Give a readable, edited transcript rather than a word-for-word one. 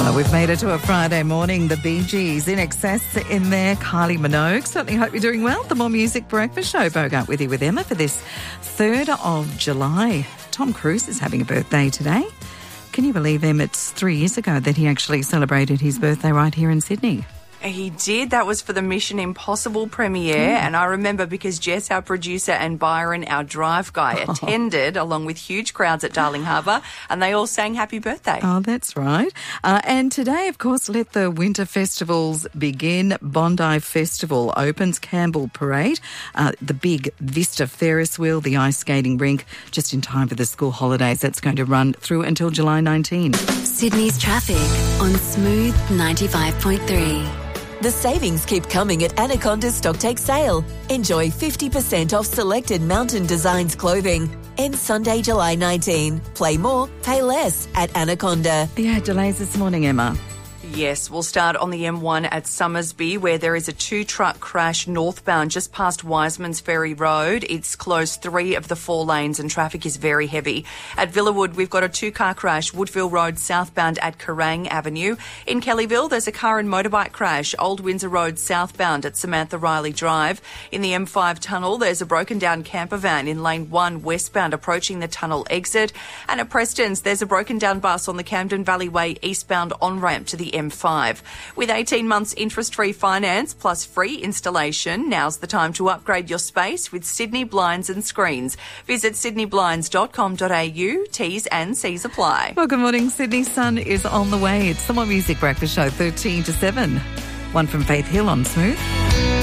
Well, we've made it to a Friday morning. The Bee Gees in excess in there. Kylie Minogue. Certainly hope you're doing well. The More Music Breakfast Show. Bogart with you with Emma for this 3rd of July. Tom Cruise is having a birthday today. Can you believe him? It's 3 years ago that he actually celebrated his birthday right here in Sydney. He did. That was for the Mission Impossible premiere. And I remember because Jess, our producer, and Byron, our drive guy, attended along with huge crowds at Darling Harbour, and they all sang happy birthday. Oh, that's right. And today, of course, let the winter festivals begin. Bondi Festival opens, Campbell Parade, the big Vista Ferris wheel, the ice skating rink, just in time for the school holidays. That's going to run through until July 19. Sydney's traffic on Smooth 95.3. The savings keep coming at Anaconda's Stocktake sale. Enjoy 50% off selected Mountain Designs clothing. Ends Sunday, July 19. Play more, pay less at Anaconda. Yeah, delays this morning, Emma. Yes, we'll start on the M1 at Summersby, where there is a 2-truck crash northbound just past Wiseman's Ferry Road. It's closed 3 of the 4 lanes and traffic is very heavy. At Villawood, we've got a 2-car crash, Woodville Road southbound at Kerrang Avenue. In Kellyville, there's a car and motorbike crash, Old Windsor Road southbound at Samantha Riley Drive. In the M5 tunnel, there's a broken down camper van in lane 1 westbound approaching the tunnel exit. And at Preston's, there's a broken down bus on the Camden Valley Way eastbound on-ramp to the M5. With 18 months interest-free finance plus free installation, now's the time to upgrade your space with Sydney Blinds and Screens. Visit sydneyblinds.com.au. T's and C's apply. Well, good morning. Sydney sun is on the way. It's the More Music Breakfast Show, 13 to 7. One from Faith Hill on Smooth.